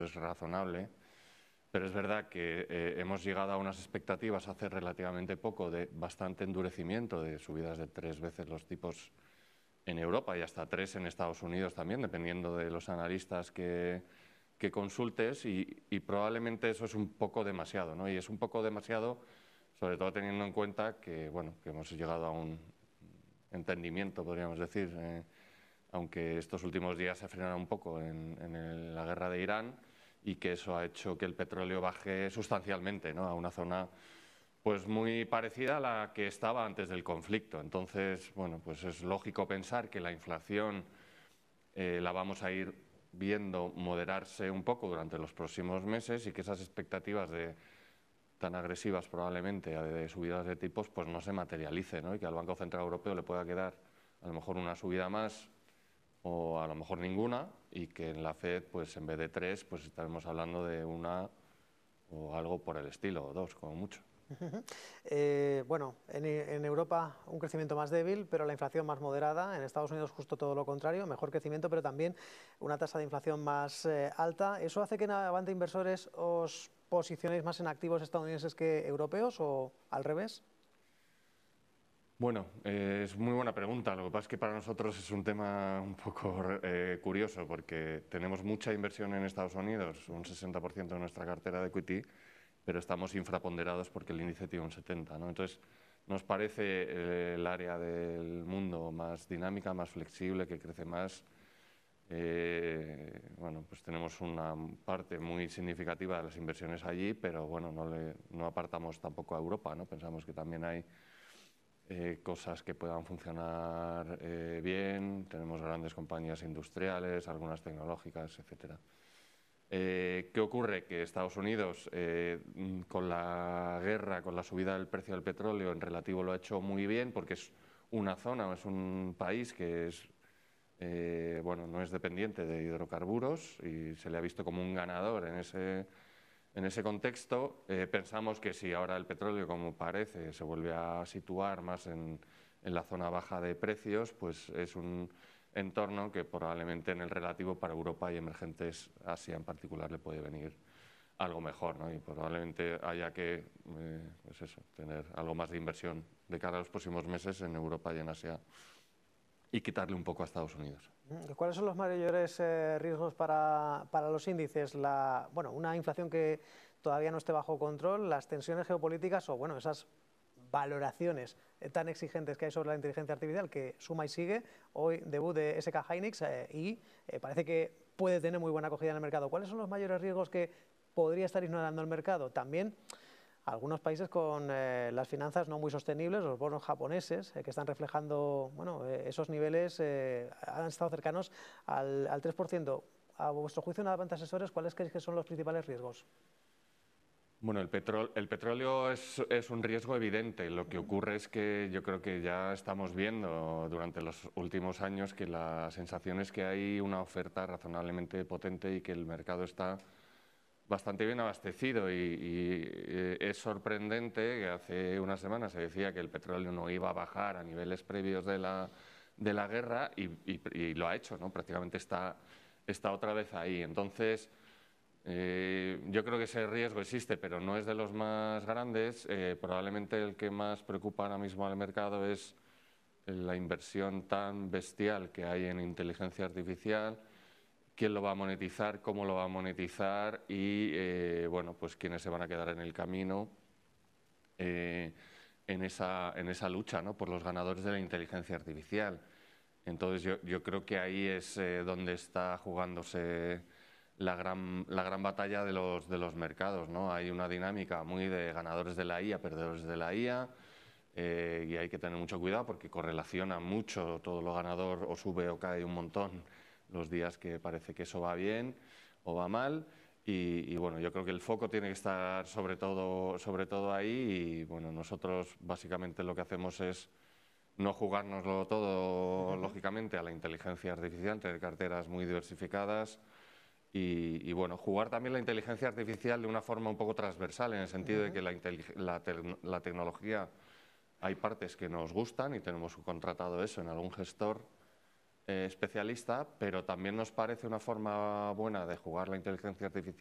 es razonable, pero es verdad que hemos llegado a unas expectativas hace relativamente poco de bastante endurecimiento, de subidas de 3 veces los tipos en Europa y hasta 3 en Estados Unidos también, dependiendo de los analistas que consultes, y probablemente eso es un poco demasiado, ¿no? Y es un poco demasiado, sobre todo teniendo en cuenta que, bueno, que hemos llegado a un entendimiento, podríamos decir, aunque estos últimos días se frenaron un poco en la guerra de Irán, y que eso ha hecho que el petróleo baje sustancialmente, ¿no?, a una zona pues muy parecida a la que estaba antes del conflicto. Entonces, bueno, pues es lógico pensar que la inflación la vamos a ir viendo moderarse un poco durante los próximos meses, y que esas expectativas tan agresivas probablemente de subidas de tipos pues no se materialicen, ¿no? Y que al Banco Central Europeo le pueda quedar a lo mejor una subida más o a lo mejor ninguna, y que en la FED pues en vez de 3 pues estaremos hablando de 1 o algo por el estilo, o 2 como mucho. Bueno, en Europa un crecimiento más débil, pero la inflación más moderada. En Estados Unidos justo todo lo contrario, mejor crecimiento, pero también una tasa de inflación más alta. ¿Eso hace que en Avante Inversores os posicionéis más en activos estadounidenses que europeos o al revés? Bueno, es muy buena pregunta. Lo que pasa es que para nosotros es un tema un poco curioso, porque tenemos mucha inversión en Estados Unidos, un 60% de nuestra cartera de equity, pero estamos infraponderados porque el índice tiene un 70%, ¿no? Entonces, nos parece el área del mundo más dinámica, más flexible, que crece más. Bueno, pues tenemos una parte muy significativa de las inversiones allí, pero bueno, no apartamos tampoco a Europa, ¿no? Pensamos que también hay cosas que puedan funcionar bien. Tenemos grandes compañías industriales, algunas tecnológicas, etcétera. ¿Qué ocurre? Que Estados Unidos, con la guerra, con la subida del precio del petróleo, en relativo lo ha hecho muy bien, porque es una zona, es un país que es, bueno, no es dependiente de hidrocarburos, y se le ha visto como un ganador en ese contexto. Pensamos que si ahora el petróleo, como parece, se vuelve a situar más en la zona baja de precios, pues es un entorno que probablemente en el relativo para Europa y emergentes Asia en particular le puede venir algo mejor, ¿no? Y probablemente haya que pues eso, tener algo más de inversión de cara a los próximos meses en Europa y en Asia, y quitarle un poco a Estados Unidos. ¿Cuáles son los mayores riesgos para los índices? Bueno, una inflación que todavía no esté bajo control, las tensiones geopolíticas o bueno, esas valoraciones tan exigentes que hay sobre la inteligencia artificial, que suma y sigue. Hoy debut de SK Hynix y parece que puede tener muy buena acogida en el mercado. ¿Cuáles son los mayores riesgos que podría estar ignorando el mercado? También algunos países con las finanzas no muy sostenibles, los bonos japoneses, que están reflejando bueno, esos niveles, han estado cercanos al 3%. A vuestro juicio, en Avante Asesores, ¿cuáles creéis que son los principales riesgos? Bueno, el petróleo es un riesgo evidente. Lo que ocurre es que yo creo que ya estamos viendo durante los últimos años que la sensación es que hay una oferta razonablemente potente y que el mercado está bastante bien abastecido. Es sorprendente que hace unas semanas se decía que el petróleo no iba a bajar a niveles previos de la guerra, y lo ha hecho, ¿no? Prácticamente está otra vez ahí. Entonces, yo creo que ese riesgo existe, pero no es de los más grandes. Probablemente el que más preocupa ahora mismo al mercado es la inversión tan bestial que hay en inteligencia artificial, quién lo va a monetizar, cómo lo va a monetizar, y bueno, pues quiénes se van a quedar en el camino en esa lucha, ¿no?, por los ganadores de la inteligencia artificial. Entonces yo creo que ahí es donde está jugándose la gran batalla de los mercados, ¿no? Hay una dinámica muy de ganadores de la IA, perdedores de la IA, y hay que tener mucho cuidado porque correlaciona mucho todo lo ganador, o sube o cae un montón los días que parece que eso va bien o va mal. Y bueno, yo creo que el foco tiene que estar sobre todo ahí, y bueno, nosotros básicamente lo que hacemos es no jugárnoslo todo, lógicamente, a la inteligencia artificial, tener carteras muy diversificadas y bueno, jugar también la inteligencia artificial de una forma un poco transversal, en el sentido de que la tecnología, hay partes que nos gustan y tenemos contratado eso en algún gestor, especialista, pero también nos parece una forma buena de jugar la inteligencia artificial